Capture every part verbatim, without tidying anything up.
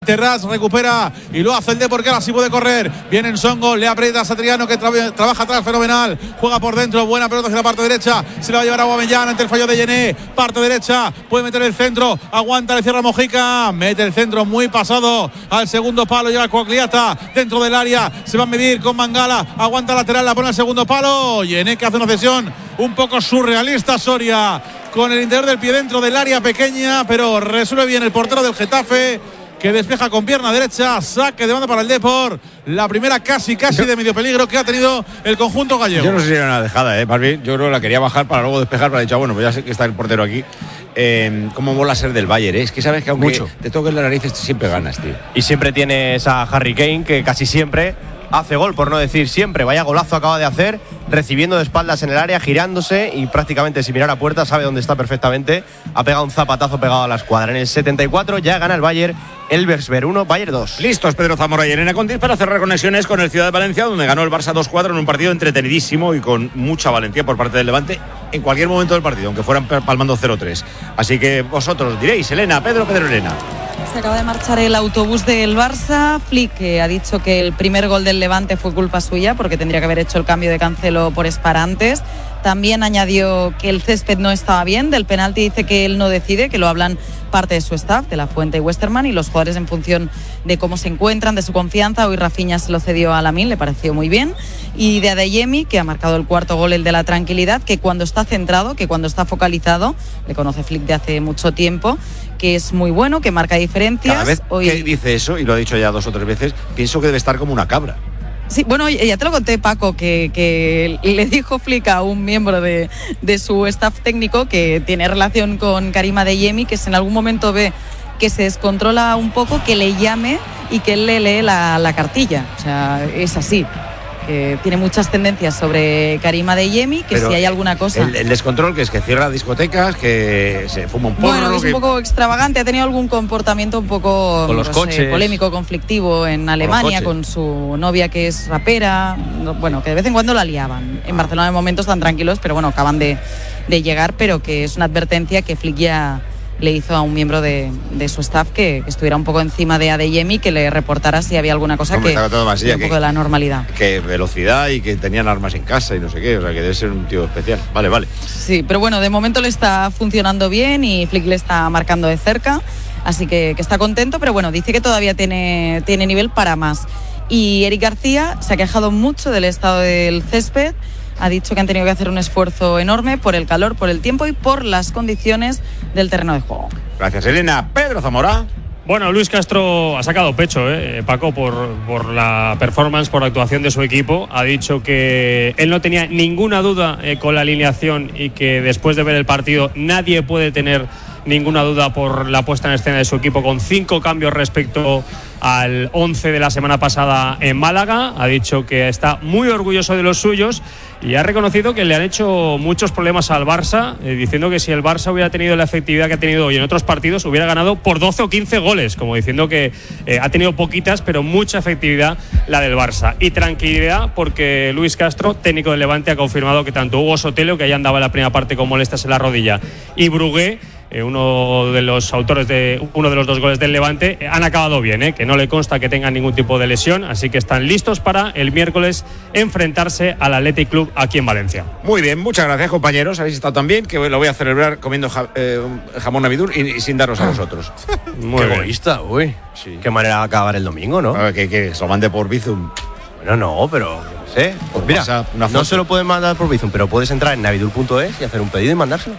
Terraz recupera y lo hace el Depor, que ahora sí puede correr. Viene en Songo, le aprieta a Satriano, que tra- trabaja atrás fenomenal. Juega por dentro, buena pelota hacia la parte derecha. Se la va a llevar a Aubameyang ante el fallo de Yené. Parte derecha, puede meter el centro. Aguanta, le cierra Mojica. Mete el centro muy pasado al segundo palo. Llega Coagliata dentro del área. Se va a medir con Mangala. Aguanta lateral, la pone al segundo palo. Yené, que hace una cesión un poco surrealista. Soria con el interior del pie dentro del área pequeña, pero resuelve bien el portero del Getafe, que despeja con pierna derecha. Saque de banda para el Depor. La primera casi casi de medio peligro que ha tenido el conjunto gallego. Yo no sé si era una dejada, ¿eh? Más bien, yo creo que la quería bajar para luego despejar, para dicho, ah, bueno, pues ya sé que está el portero aquí. Eh, cómo mola ser del Bayern, ¿eh? Es que sabes que aunque Mucho. te toques las narices siempre ganas, tío. Y siempre tienes a Harry Kane, que casi siempre hace gol, por no decir siempre. Vaya golazo acaba de hacer, recibiendo de espaldas en el área, girándose y prácticamente sin mirar a puerta sabe dónde está perfectamente. Ha pegado un zapatazo pegado a la escuadra. En el setenta y cuatro ya gana el Bayern, Elversberg uno, Bayern dos. Listos Pedro Zamora y Elena Contis para cerrar conexiones con el Ciudad de Valencia, donde ganó el Barça dos cuatro en un partido entretenidísimo y con mucha valentía por parte del Levante en cualquier momento del partido, aunque fueran palmando cero tres. Así que vosotros diréis, Elena, Pedro, Pedro, Elena. Se acaba de marchar el autobús del Barça. Flick, que ha dicho que el primer gol del Levante fue culpa suya porque tendría que haber hecho el cambio de Cancelo por Spar antes. También añadió que el césped no estaba bien. Del penalti dice que él no decide, que lo hablan parte de su staff, de La Fuente y Westerman, y los jugadores en función de cómo se encuentran, de su confianza. Hoy Rafinha se lo cedió a Lamine, le pareció muy bien. Y de Adeyemi, que ha marcado el cuarto gol, el de la tranquilidad, que cuando está centrado, que cuando está focalizado, le conoce Flick de hace mucho tiempo, que es muy bueno, que marca diferencias. Cada vez Hoy... que dice eso, y lo ha dicho ya dos o tres veces, pienso que debe estar como una cabra. Sí, bueno, ya te lo conté, Paco, que, que le dijo Flick a un miembro de, de su staff técnico que tiene relación con Karim Adeyemi, que si en algún momento ve que se descontrola un poco, que le llame y que él le lee la, la cartilla. O sea, es así. Que tiene muchas tendencias sobre Karim Adeyemi, que Pero si hay alguna cosa... El, el descontrol, que es que cierra discotecas, que se fuma un porro... Bueno, que es que... un poco extravagante, ha tenido algún comportamiento un poco con los no coches. sé, polémico, conflictivo en Alemania, con, con su novia que es rapera, bueno, que de vez en cuando la liaban. En ah. Barcelona de momentos están tranquilos, pero bueno, acaban de, de llegar, pero que es una advertencia que Flick ya le hizo a un miembro de, de su staff que, que estuviera un poco encima de Adeyemi, que le reportara si había alguna cosa. Hombre, que todo más, un poco que, de la normalidad. Que velocidad y que tenían armas en casa y no sé qué, o sea que debe ser un tío especial. Vale, vale. Sí, pero bueno, de momento le está funcionando bien y Flick le está marcando de cerca, así que, que está contento, pero bueno, dice que todavía tiene, tiene nivel para más. Y Eric García se ha quejado mucho del estado del césped. Ha dicho que han tenido que hacer un esfuerzo enorme por el calor, por el tiempo y por las condiciones del terreno de juego. Gracias, Elena. Pedro Zamora. Bueno, Luis Castro ha sacado pecho, eh, Paco, por, por la performance, por la actuación de su equipo. Ha dicho que él no tenía ninguna duda eh, con la alineación y que después de ver el partido nadie puede tener ninguna duda por la puesta en escena de su equipo, con cinco cambios respecto al once de la semana pasada en Málaga. Ha dicho que está muy orgulloso de los suyos y ha reconocido que le han hecho muchos problemas al Barça, eh, diciendo que si el Barça hubiera tenido la efectividad que ha tenido hoy en otros partidos, hubiera ganado por doce o quince goles, como diciendo que eh, ha tenido poquitas pero mucha efectividad la del Barça. Y tranquilidad porque Luis Castro, técnico del Levante, ha confirmado que tanto Hugo Sotelo, que ya andaba en la primera parte con molestias en la rodilla, y Brugué, Eh, uno de los autores de uno de los dos goles del Levante, eh, han acabado bien, eh, que no le consta que tengan ningún tipo de lesión, así que están listos para el miércoles enfrentarse al Athletic Club aquí en Valencia. Muy bien, muchas gracias, compañeros, habéis estado tan bien que lo voy a celebrar comiendo ja, eh, jamón Navidur y, y sin daros a vosotros. Muy Qué egoísta, uy. Sí. Qué manera de acabar el domingo, ¿no? A ver, que, que se lo mande por Bizum. Bueno, no, pero no sé. Pues mira, no se lo pueden mandar por Bizum, pero puedes entrar en navidur punto es y hacer un pedido y mandárselo.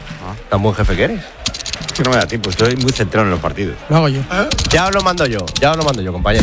Tan buen jefe que eres. Es que no me da tiempo, estoy muy centrado en los partidos. Lo hago yo. ¿Eh? Ya os lo mando yo, ya os lo mando yo, compañero.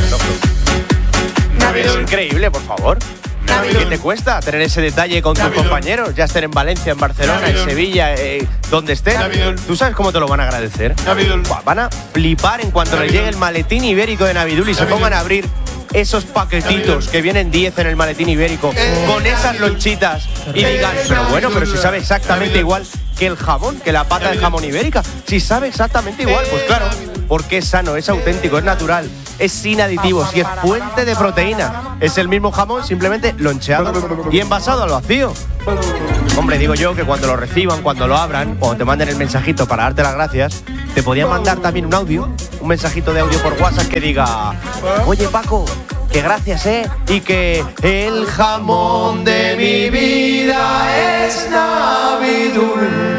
No, es increíble, por favor. Navidul. ¿Qué te cuesta tener ese detalle con Navidul. Tus compañeros? Ya estén en Valencia, en Barcelona, Navidul. En Sevilla, eh, donde estén. Navidul. ¿Tú sabes cómo te lo van a agradecer? Buah, van a flipar en cuanto Navidul. Les llegue el maletín ibérico de Navidul y Navidul. Se pongan a abrir esos paquetitos Navidul. Que vienen diez en el maletín ibérico eh, con esas Navidul. Lonchitas y digan, pero bueno, pero si sabe exactamente igual que el jamón, que la pata de jamón ibérica. Si sabe exactamente igual, pues claro, porque es sano, es auténtico, es natural, es sin aditivos y es fuente de proteína. Es el mismo jamón, simplemente loncheado y envasado al vacío. Hombre, digo yo que cuando lo reciban, cuando lo abran, cuando te manden el mensajito para darte las gracias, te podían mandar también un audio, un mensajito de audio por WhatsApp que diga: oye, Paco, que gracias, ¿eh? Y que el jamón de mi vida es Navidul.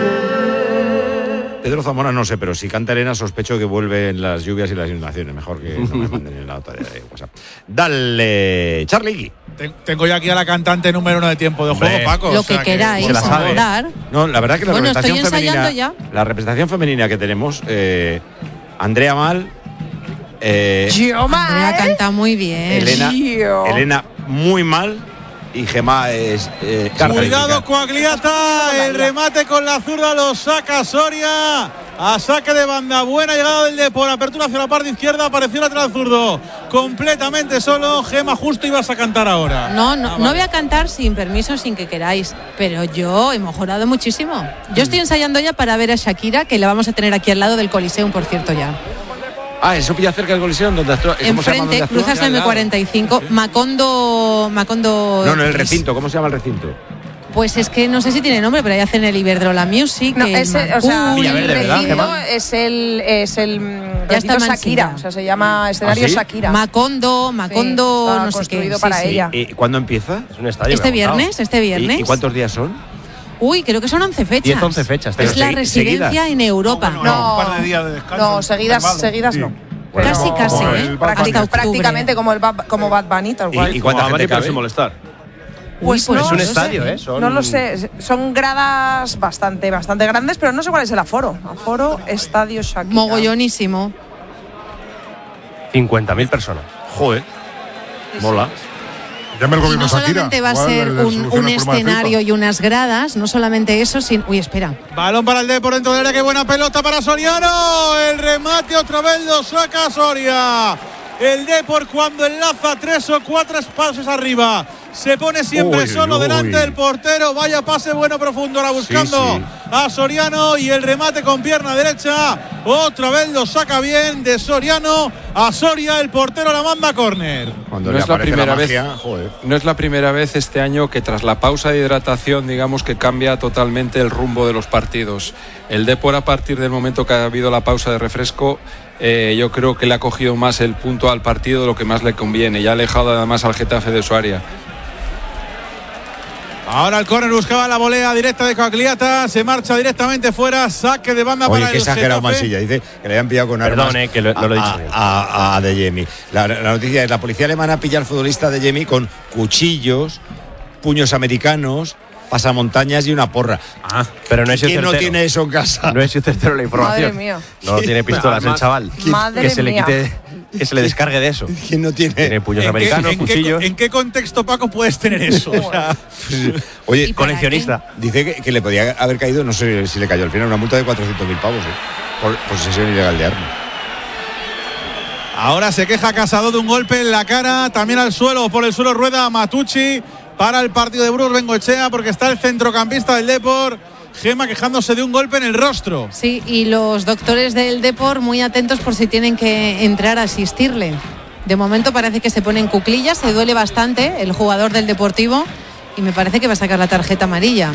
Pedro Zamora no sé, pero si canta Elena sospecho que vuelve en las lluvias y las inundaciones. Mejor que no me manden en la nota de WhatsApp. Dale, Charlie. Tengo yo aquí a la cantante número uno de tiempo de juego, Hombre, Paco. Lo o sea que queráis, se la sabe. hablar. No, la verdad que la Bueno, representación estoy ensayando femenina, ya. la representación femenina que tenemos, eh, Andrea Mal, eh, Andrea canta muy bien. Elena, Gio. Elena muy mal y Gemma es eh, Cuidado, característica. Coagliata. El remate con la zurda lo saca Soria. A saque de banda, buena llegada del de por apertura hacia la parte izquierda, apareció lateral zurdo, completamente solo. Gema, justo ibas a cantar ahora. No, no, Ah, no vale. voy a cantar sin permiso, sin que queráis, pero yo he mejorado muchísimo. Yo estoy ensayando ya para ver a Shakira, que la vamos a tener aquí al lado del Coliseum, por cierto, ya. Ah, eso pilla cerca del Coliseum, donde actúa. ¿Cómo se llama? Enfrente, ¿Dónde actúa? cruzas la eme cuarenta y cinco, Macondo, Macondo. No, no, el recinto. ¿Cómo se llama el recinto? Pues es que no sé si tiene nombre, pero ahí hacen el Iberdrola Music. No, el ese, o sea, Macul. Villaverde, el ¿verdad, recinto Gemma? es el, es el mm, Ya recinto está Shakira, Mansilla. o sea, se llama escenario ¿Ah, sí? Shakira. Macondo, Macondo, Sí, está no sé qué. construido Sí, para sí. ella. ¿Y cuándo empieza? Es un estadio. Este me ha montado. viernes, este viernes. ¿Y, y cuántos días son? Uy, creo que son once fechas. diez, once fechas. Pero Es la segui- residencia seguidas. en Europa. No, un par de días de descanso. no, seguidas, intervalo. seguidas Sí. no. Bueno, Casi, casi, como ¿eh? el Bad Hasta Bunny. octubre. Prácticamente como el Bad, como Bad Bunny, tal cual. ¿Y, y cuánta Como gente pero sin cabe? molestar. Pues Uy, no, es un no estadio, sé. ¿eh? Son- No lo sé. Son gradas bastante, bastante grandes, pero no sé cuál es el aforo. Aforo, estadio Shakira. Mogollonísimo. cincuenta mil personas. Joder, mola. Llame al Y gobierno no Shakira. solamente va a Igual ser le un, soluciona un el problema de escenario FIFA. y unas gradas, no solamente eso, sino. Uy, espera. Balón para el D por dentro del área, qué buena pelota para Soriano. El remate otra vez lo saca Soria. El Depor cuando enlaza tres o cuatro espacios arriba. Se pone siempre Uy, solo uy. delante del portero. Vaya pase bueno profundo ahora buscando Sí, sí. a Soriano. Y el remate con pierna derecha. Otra vez lo saca bien de Soriano a Soria. El portero la manda a córner. Cuando No le es la aparece primera la vez. magia, joder. No es la primera vez este año que tras la pausa de hidratación, digamos que cambia totalmente el rumbo de los partidos. El Depor, a partir del momento que ha habido la pausa de refresco, eh, yo creo que le ha cogido más el punto al partido de lo que más le conviene y ha alejado además al Getafe de su área. Ahora el córner buscaba la volea directa de Coagliata. Se marcha directamente fuera. Saque de banda Oye, para qué el exagerado Getafe. Mansilla. Dice que le habían pillado con armas. Perdón, eh, que lo- no lo he a- dicho bien. A, a, a De Jemi. La, la noticia es: la policía alemana pilla al futbolista De Jemi con cuchillos, puños americanos, pasamontañas y una porra. Ah, pero no es ¿Quién no certero. tiene eso en casa? No es certero la información. Madre mía. No tiene pistolas el chaval. Madre que se le mía. quite, que se le descargue de eso. ¿Quién no tiene? Tiene puños ¿En qué, americanos, en qué- cuchillos. en qué contexto, Paco, puedes tener eso? O sea, Oye, ¿Y para Coleccionista. dice que, que le podía haber caído, no sé si le cayó al final, una multa de cuatrocientos mil pavos, ¿eh? Por posesión ilegal de arma. ahora se queja Casado de un golpe en la cara, también al suelo, por el suelo rueda Matucci para el partido de Bruce Bengoechea, porque está el centrocampista del Depor, Gema, quejándose de un golpe en el rostro. Sí, y los doctores del Depor muy atentos por si tienen que entrar a asistirle. De momento parece que se pone en cuclillas, se duele bastante el jugador del Deportivo y me parece que va a sacar la tarjeta amarilla.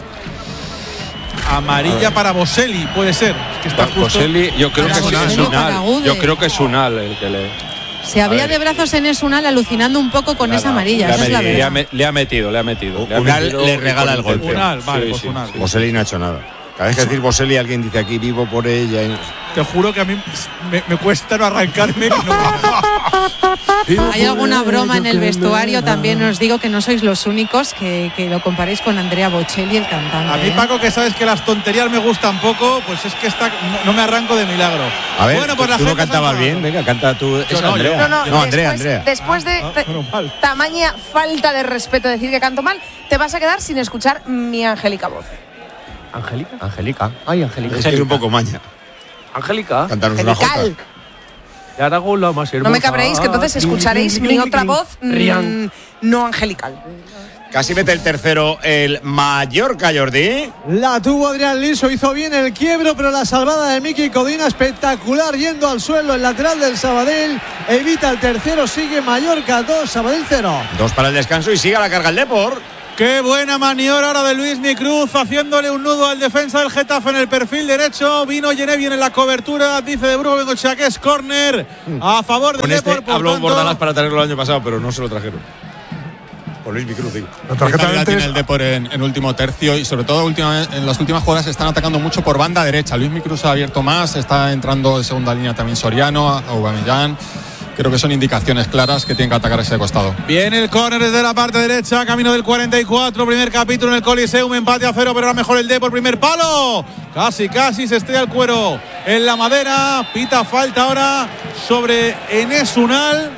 Amarilla para Boselli, puede ser. Es que está justo. Boselli, yo creo Para que es Boselli o para Unal. Gude. Yo creo que es Unal el que le. Se abría de brazos en Esunal alucinando un poco con esa amarilla, Le ha, esa es la metido, le ha verdad. me- le ha metido, le ha metido. le ha Unal metido le y regala con el golpe. intención. Unal, vale, Sí, pues sí, Unal. sí. Boselli no ha hecho nada. Cada vez que decir Boselli, alguien dice aquí vivo por ella. y- Te juro que a mí me, me cuesta no arrancarme. que no- Hay alguna broma en el vestuario, también os digo que no sois los únicos que, que lo comparéis con Andrea Bocelli, el cantante. A mí, ¿eh? Paco, que sabes que las tonterías me gustan poco, pues es que está, no, no me arranco de milagro. A ver, bueno, pues tú, la tú no gente cantabas se ha bien, venga, canta tú. Esa, no, yo- Andrea. No, no, Andrea, después, Andrea. después de, Ah, de menos mal. tamaña falta de respeto decir que canto mal, te vas a quedar sin escuchar mi angélica voz. Angélica. Angélica. Ay, Angélica. Es que es un poco maña. Angélica. Cantarnos una jota. Angelical. Ya te hago la más No me hermosa. cabréis, que entonces escucharéis mi otra voz mm, no angelical. Casi mete el tercero el Mallorca, Jordi. La tuvo Adrián Liso, hizo bien el quiebro, pero la salvada de Miki Codina espectacular, yendo al suelo el lateral del Sabadell, evita el tercero, sigue Mallorca dos, Sabadell cero. Dos para el descanso y sigue a la carga el Depor. Qué buena maniobra ahora de Luismi Cruz, haciéndole un nudo al defensa del Getafe en el perfil derecho. Vino Yené bien en la cobertura, dice de Brujo Bengochea que es córner a favor del Con este Depor. habló Bordalás para traerlo el año pasado, pero no se lo trajeron. Con Luismi Cruz, digo. La tarjeta tiene el Depor en, en último tercio y sobre todo última, en las últimas jugadas están atacando mucho por banda derecha. Luismi Cruz ha abierto más, está entrando de segunda línea también Soriano, Aubameyang. Creo que son indicaciones claras que tienen que atacar ese costado. Viene el córner desde la parte derecha, camino del cuarenta y cuatro, primer capítulo en el Coliseum, empate a cero, pero era mejor el Depor, primer palo. Casi, casi se estrella el cuero en la madera. Pita falta ahora sobre Enes Unal.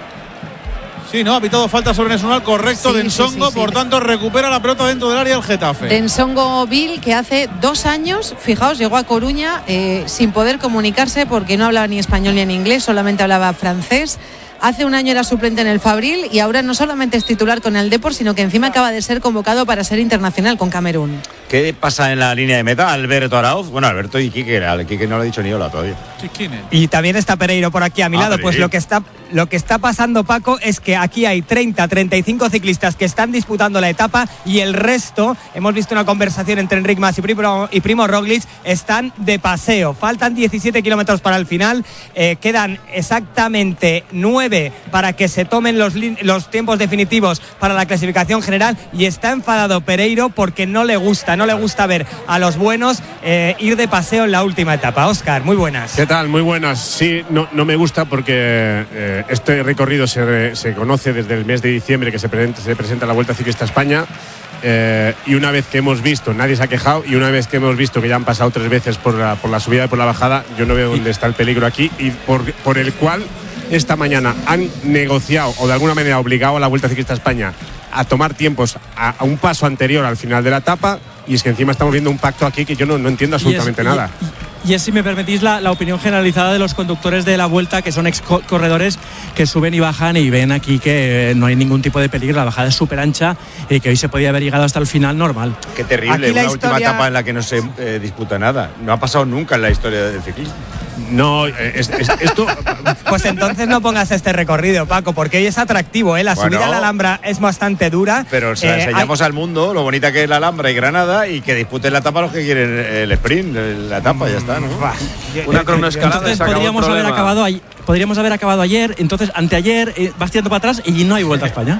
Sí, no, ha pitado falta sobre Enes Unal, correcto, sí, Densongo, sí, sí, por sí. tanto recupera la pelota dentro del área el Getafe. Densongo Bill, que hace dos años, fijaos, llegó a Coruña eh, sin poder comunicarse porque no hablaba ni español ni en inglés, solamente hablaba francés. Hace un año era suplente en el Fabril y ahora no solamente es titular con el Depor, sino que encima acaba de ser convocado para ser internacional con Camerún. ¿Qué pasa en la línea de meta? Alberto Arauz. Bueno, Alberto y Quique. Al Quique no le ha dicho ni hola todavía. Y también está Pereiro por aquí a mi Ah, lado. Pereiro. Pues lo que está lo que está pasando, Paco, es que aquí hay treinta, treinta y cinco ciclistas que están disputando la etapa y el resto, hemos visto una conversación entre Enric Mas y Primo, y Primo Roglic, están de paseo. Faltan diecisiete kilómetros para el final. Eh, quedan exactamente nueve para que se tomen los, los tiempos definitivos para la clasificación general y está enfadado Pereiro porque no le gusta, no le gusta ver a los buenos eh, ir de paseo en la última etapa. Óscar, muy buenas. ¿Qué tal? Muy buenas. Sí, no, no me gusta porque eh, este recorrido se, se conoce desde el mes de diciembre que se presenta, se presenta la Vuelta Ciclista a España. Eh, y una vez que hemos visto, nadie se ha quejado, y una vez que hemos visto que ya han pasado tres veces por la, por la subida y por la bajada, yo no veo dónde está el peligro aquí y por, por el cual esta mañana han negociado o de alguna manera obligado a la Vuelta Ciclista a España a tomar tiempos a, a un paso anterior al final de la etapa, y es que encima estamos viendo un pacto aquí que yo no, no entiendo absolutamente y es, nada. Y, y es, si me permitís, la, la opinión generalizada de los conductores de la Vuelta, que son ex corredores que suben y bajan y ven aquí que no hay ningún tipo de peligro, la bajada es súper ancha y que hoy se podía haber llegado hasta el final normal. Qué terrible, Aquí la una historia... última etapa en la que no se eh, disputa nada. No ha pasado nunca en la historia del ciclismo. No, es, es, esto... Pues entonces no pongas este recorrido, Paco, porque hoy es atractivo, ¿eh? La Bueno, subida a la Alhambra es bastante dura. Pero se la Eh, enseñamos al mundo lo bonita que es la Alhambra y Granada, y que disputen la etapa los que quieren el sprint, la etapa, ya está, ¿no? Una cronoescalada. Entonces podríamos haber acabado ayer, podríamos haber acabado ayer, entonces anteayer eh, vas tirando para atrás y no hay Vuelta a España.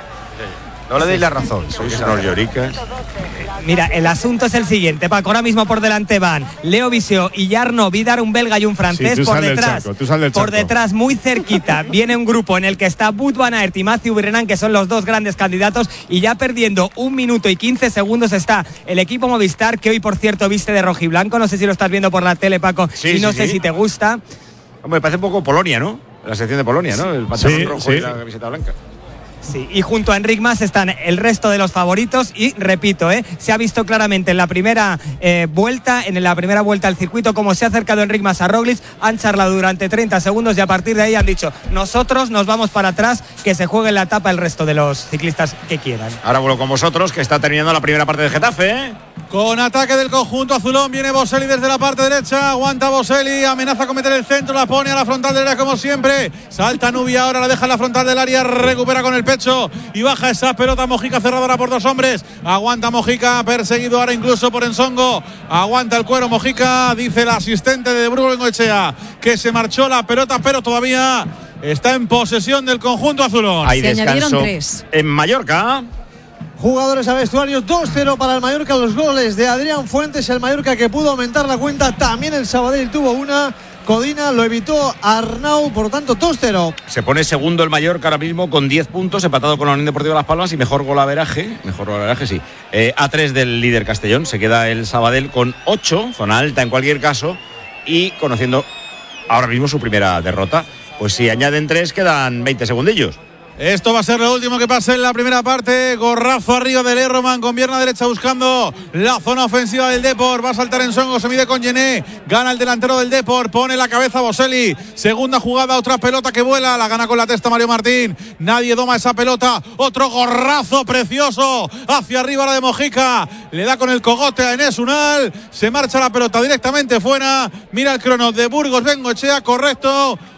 No le deis la razón. Sois unos lloricas. Mira, el asunto es el siguiente, Paco. Ahora mismo por delante van Leo Viseo y Jarno Vidar, un belga y un francés. Sí, tú por sal del detrás, charco, tú sal del por charco. detrás, muy cerquita, viene un grupo en el que está Wout van Aert y Mathieu Brennan, que son los dos grandes candidatos, y ya perdiendo un minuto y quince segundos está el equipo Movistar, que hoy, por cierto, viste de rojiblanco. No sé si lo estás viendo por la tele, Paco, Sí, y no sí, sé sí. si te gusta. Hombre, parece un poco Polonia, ¿no? La sección de Polonia, ¿no? El pantalón Sí, rojo sí. y la camiseta blanca. Sí, y junto a Enric Mas están el resto de los favoritos y repito, ¿eh? se ha visto claramente en la primera eh, vuelta, en la primera vuelta al circuito, cómo se ha acercado Enric Mas a Roglic, han charlado durante treinta segundos y a partir de ahí han dicho, nosotros nos vamos para atrás, que se juegue en la etapa el resto de los ciclistas que quieran. Ahora vuelvo con vosotros, que está terminando la primera parte de Getafe, ¿eh? Con ataque del conjunto azulón, viene Boselli desde la parte derecha, aguanta Boselli, amenaza con meter el centro, la pone a la frontal del área como siempre, salta Nubia, ahora la deja en la frontal del área, recupera con el pecho y baja esa pelota Mojica, cerradora por dos hombres, aguanta Mojica, perseguido ahora incluso por Ensongo, aguanta el cuero Mojica, dice el asistente de Bruno Bengoechea que se marchó la pelota, pero todavía está en posesión del conjunto azulón. Hay descanso en Mallorca. Jugadores a vestuarios, dos cero para el Mallorca, los goles de Adrián Fuentes, el Mallorca que pudo aumentar la cuenta, también el Sabadell tuvo una, Codina lo evitó Arnau, por lo tanto dos cero. Se pone segundo el Mallorca ahora mismo con diez puntos, empatado con la Unión Deportiva Las Palmas y mejor golaveraje, mejor golaveraje sí, eh, a tres del líder Castellón. Se queda el Sabadell con ocho, zona alta en cualquier caso, y conociendo ahora mismo su primera derrota. Pues si añaden tres quedan veinte segundillos. Esto va a ser lo último que pase en la primera parte. Gorrazo arriba de Lerroman con pierna derecha buscando la zona ofensiva del Depor. Va a saltar en Songo, se mide con Yené. Gana el delantero del Depor, pone la cabeza Boselli. Segunda jugada, otra pelota que vuela. La gana con la testa Mario Martín. Nadie doma esa pelota. Otro gorrazo precioso hacia arriba la de Mojica. Le da con el cogote a Enes Unal. Se marcha la pelota directamente fuera. Mira el crono de Burgos Bengoechea, correcto.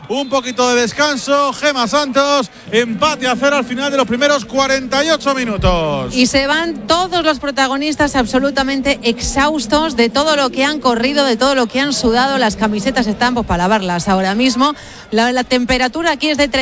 un poquito de descanso. Gema Santos, empate a cero al final de los primeros cuarenta y ocho minutos. Y se van todos los protagonistas absolutamente exhaustos de todo lo que han corrido, de todo lo que han sudado. Las camisetas están pues para lavarlas ahora mismo. La, la temperatura aquí es de